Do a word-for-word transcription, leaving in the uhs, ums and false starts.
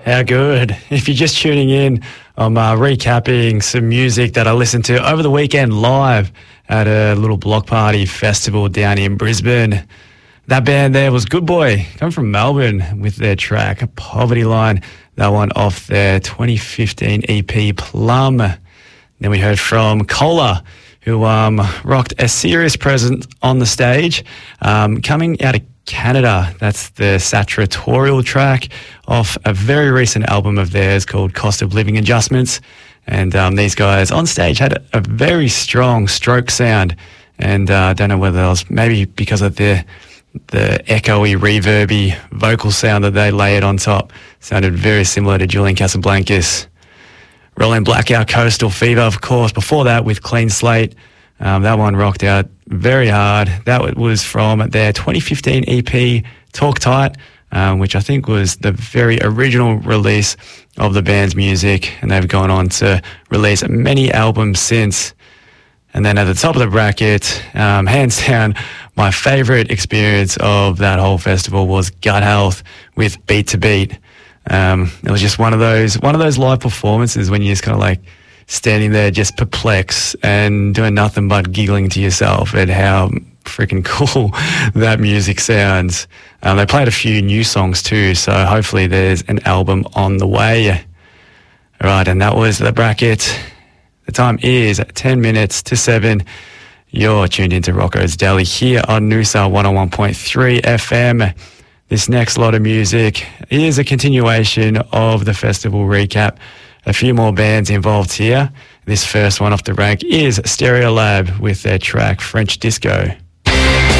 How good. If you're just tuning in, I'm uh, recapping some music that I listened to over the weekend live at a little block party festival down in Brisbane. That band there was Good Boy, come from Melbourne with their track Poverty Line. That one off their twenty fifteen E P Plum. Then we heard from Cola, who um, rocked a serious presence on the stage, um, coming out of Canada. That's the Satratorial track off a very recent album of theirs called Cost of Living Adjustments. And um, these guys on stage had a, a very strong stroke sound. And I uh, don't know whether it was maybe because of the the echoey, reverby vocal sound that they layered on top. Sounded very similar to Julian Casablancas. Rolling Blackout, Coastal Fever, of course. Before that, with Clean Slate, um, that one rocked out very hard. That was from their twenty fifteen E P, Talk Tight, um, which I think was the very original release of the band's music, and they've gone on to release many albums since. And then at the top of the bracket, um, hands down, my favourite experience of that whole festival was Gut Health with Beat to Beat. Um, it was just one of those one of those live performances when you're just kind of like standing there just perplexed and doing nothing but giggling to yourself at how freaking cool that music sounds. Um, they played a few new songs too, so hopefully there's an album on the way. All right, and that was the bracket. The time is ten minutes to seven. You're tuned into Rocco's Daily here on Noosa one oh one point three F M. This next lot of music is a continuation of the festival recap. A few more bands involved here. This first one off the rank is Stereolab with their track French Disco.